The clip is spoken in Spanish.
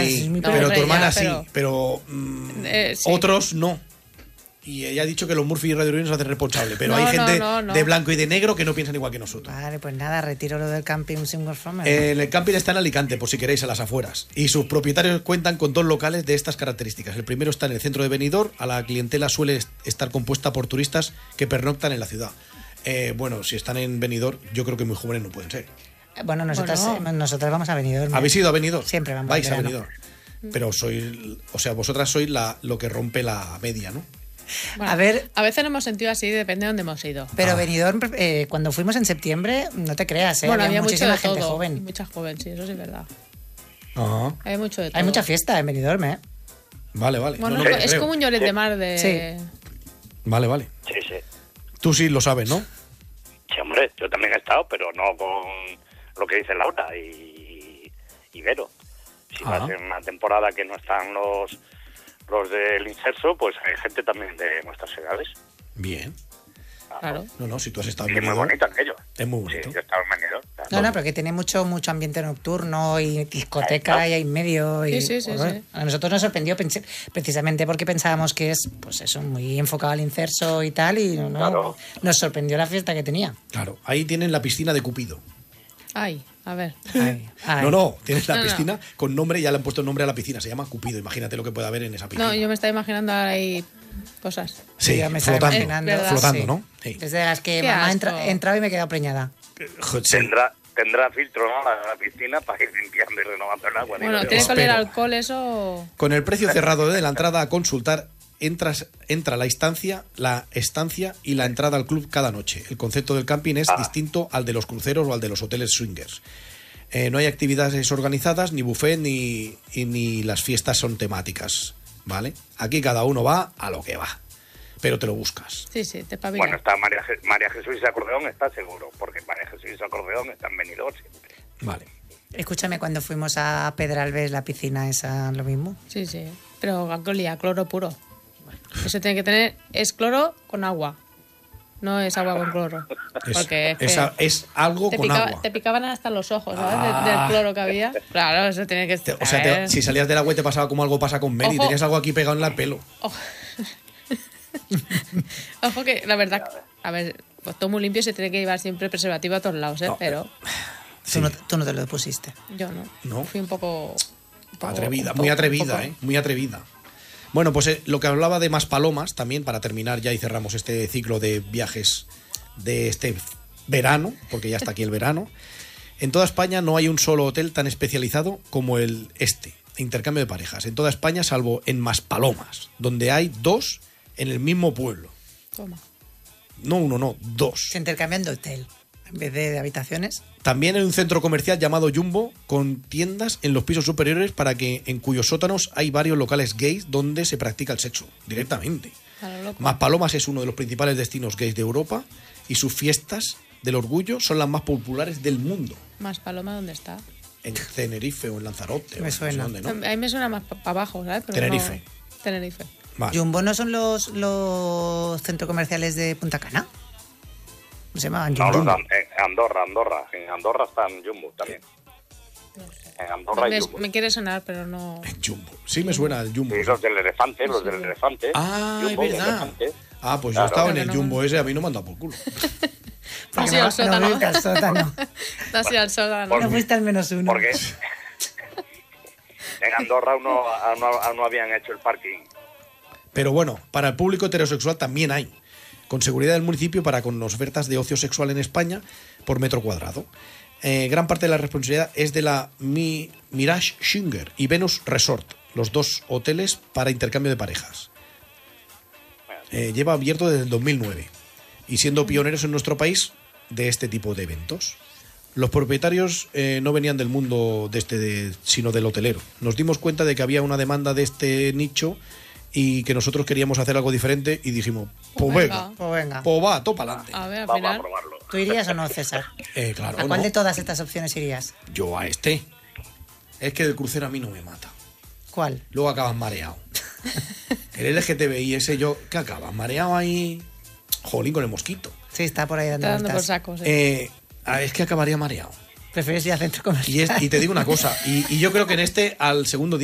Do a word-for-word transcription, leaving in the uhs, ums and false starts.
Sí, es muy pero tu pequeña, hermana pero- sí, pero mm, Eh, sí. otros no. Y ella ha dicho que los Murphy y Radio Rubio nos hacen responsable, pero No, hay no, gente no, no. de blanco y de negro que no piensan igual que nosotros. Vale, pues nada, retiro lo del camping Singles From. Eh, el camping está en Alicante, por si queréis, a las afueras. Y sus propietarios cuentan con dos locales de estas características. El primero está en el centro de Benidorm. A la clientela suele estar compuesta por turistas que pernoctan en la ciudad. Eh, bueno, si están en Benidorm, yo creo que muy jóvenes no pueden ser. Bueno, nosotras, Bueno. eh, nosotras vamos a Benidorm. ¿Habéis ido a Benidorm? Siempre vamos Vais en a verano. Benidorm. Pero sois, o sea, vosotras sois la, lo que rompe la media, ¿no? Bueno, A ver- a veces nos hemos sentido así, depende de dónde hemos ido. Pero Ah. Benidorm, eh, cuando fuimos en septiembre, no te creas, ¿eh? Bueno, había mucho muchísima de gente todo. joven. Mucha joven, sí, eso sí es verdad. Ajá. Hay mucho de todo. Hay mucha fiesta en Benidorm, ¿eh? Vale, vale. Bueno, No, no, es creo. como un Lloret de Mar de... Sí. Vale, vale. Sí, sí. Tú sí lo sabes, ¿no? Sí, hombre, yo también he estado, pero no con lo que dice Laura y, y Vero. Si Ajá. vas en una temporada que no están los los del inserso, pues hay gente también de nuestras edades. Bien. Claro. No, no, si tú has estado Y en es muy Benidorm. bonito aquello. Es muy Sí, bonito. yo he estado en Benidorm. claro. No, no, pero que tiene mucho mucho ambiente nocturno y discoteca y hay medio. Y, Sí, sí, sí, joder, sí. A nosotros nos sorprendió pense- precisamente porque pensábamos que es, pues eso, muy enfocado al inserso y tal, y no, Claro. nos sorprendió la fiesta que tenía. Claro, ahí tienen la piscina de Cupido. Ay, a ver. Ay, ay. No, no, tienes la No, no. piscina con nombre, ya le han puesto nombre a la piscina, se llama Cupido. Imagínate lo que puede haber en esa piscina. No, yo me estaba imaginando ahora ahí cosas. Sí, ya me estaba flotando, imaginando. Es verdad. flotando, Sí. ¿no? Sí. Desde las que Qué mamá asco. entra, entraba y me quedaba preñada. Joder, sí. Tendrá, tendrá filtro, ¿no? La, la piscina para ir limpiando y renovando el agua. Bueno, digo tiene yo. que oler Espero. alcohol eso... Con el precio cerrado de la entrada a consultar, entras, entra la instancia, la estancia y la entrada al club cada noche. El concepto del camping es Ah. distinto al de los cruceros o al de los hoteles swingers. Eh, no hay actividades organizadas, ni buffet, ni, y ni las fiestas son temáticas, ¿vale? Aquí cada uno va a lo que va, pero te lo buscas. Sí, sí, te pavila. Bueno, está María, Je- María Jesús y Acordeón, está seguro, porque María Jesús y Acordeón están venidos siempre. Vale. Escúchame, cuando fuimos a Pedralbes, la piscina esa, lo mismo. Sí, sí. Pero alcoholía, cloro puro. Eso tiene que tener... Es cloro con agua. No es agua con cloro. Es, Porque es que es a- es algo te, con picaba- agua. te picaban hasta los ojos, ¿sabes? Ah. De- del cloro que había. Claro, eso tiene que Te- estar. o sea, te- si salías del agua y te pasaba como algo pasa con Mary, Ojo. tenías algo aquí pegado en el pelo. Ojo. Ojo que la verdad, a ver, pues todo muy limpio, se tiene que llevar siempre preservativo a todos lados, ¿eh? No, Pero Tú, no, tú no te lo pusiste. yo no. No. Fui un poco... un poco- Atrevida, un muy poco- atrevida, un poco- ¿eh? Muy atrevida. Bueno, pues eh, lo que hablaba de más palomas, también para terminar ya y cerramos este ciclo de viajes de este verano, porque ya está aquí el verano. En toda España no hay un solo hotel tan especializado como el este, intercambio de parejas. En toda España, salvo en Maspalomas, donde hay dos en el mismo pueblo. Toma. No uno, no, dos. Se intercambian de hotel en vez de, de habitaciones. También hay un centro comercial llamado Jumbo con tiendas en los pisos superiores para que en cuyos sótanos hay varios locales gays donde se practica el sexo directamente. A lo loco. Maspalomas es uno de los principales destinos gays de Europa y sus fiestas del orgullo son las más populares del mundo. Más paloma, ¿dónde está? En Tenerife o en Lanzarote. Me o no sé suena. dónde, ¿no? A mí me suena más para abajo, ¿sabes? Pero Tenerife. no- Tenerife. Vale. Jumbo no son los, los centros comerciales de Punta Cana. ¿Cómo se llamaban? No, Jumbo. los de- en Andorra, Andorra. En Andorra están Jumbo también. En Andorra me, y Jumbo. me quiere sonar, pero no... En Jumbo. Sí me suena el Jumbo. Y los del elefante, los del elefante. Ah, Jumbo, es del verdad. elefante. Ah, pues Claro. yo estaba en Pero el no- Jumbo ese, a mí no me han dado por culo. Porque Sí, al no, no sótano. fuiste al sótano. Así al sótano. No fuiste al menos uno. Porque en Andorra aún no, aún no- aún no habían hecho el parking. Pero bueno, para el público heterosexual también hay. Con seguridad del municipio para con ofertas de ocio sexual en España por metro cuadrado. Eh, gran parte de la responsabilidad es de la Mi- Mirage Swinger y Venus Resort, los dos hoteles para intercambio de parejas. Eh, lleva abierto desde el dos mil nueve y siendo pioneros en nuestro país de este tipo de eventos. Los propietarios eh, no venían del mundo de este, de- sino del hotelero. Nos dimos cuenta de que había una demanda de este nicho y que nosotros queríamos hacer algo diferente y dijimos, pues Pues venga, venga. Pues venga. pues va, topa adelante. A ver, al Vamos a final... probarlo. ¿Tú irías o no, César? Eh, claro, ¿A cuál no. de todas estas opciones irías? Yo a este. Es que del crucero a mí no me mata. ¿Cuál? Luego acabas mareado. El L G T B I ese yo, ¿qué acabas? Mareado ahí. Jolín con el mosquito. Sí, está por ahí dando Está dando por vueltas. sacos. ¿eh? Eh, ah, es que acabaría mareado. Prefieres ir al centro comercial. Y, es- y te digo una cosa, y, y yo creo que en este, al segundo día